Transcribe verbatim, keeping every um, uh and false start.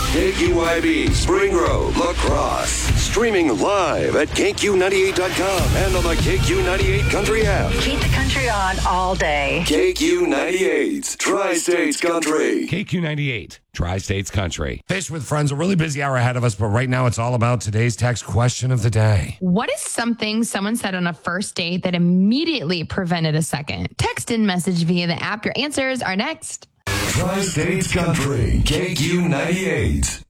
K Q Y B, Spring Grove, La Crosse. Streaming live at K Q ninety-eight dot com and on the K Q ninety-eight Country app. Keep the country on all day. K Q ninety-eight, Tri-States Country. K Q ninety-eight, Tri-States Country. Fish with Friends, a really busy hour ahead of us, but right now it's all about today's text question of the day. What is something someone said on a first date that immediately prevented a second? Text and message via the app. Your answers are next. Tri-States Country, K Q ninety-eight.